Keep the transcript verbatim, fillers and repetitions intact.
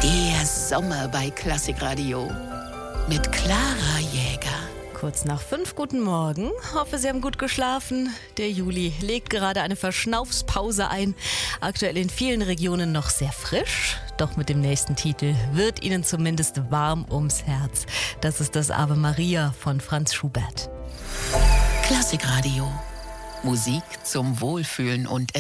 Der Sommer bei Klassikradio mit Clara Jäger. Kurz nach fünf, guten Morgen. Hoffe, Sie haben gut geschlafen. Der Juli legt gerade eine Verschnaufspause ein. Aktuell in vielen Regionen noch sehr frisch. Doch mit dem nächsten Titel wird Ihnen zumindest warm ums Herz. Das ist das Ave Maria von Franz Schubert. Klassikradio. Musik zum Wohlfühlen und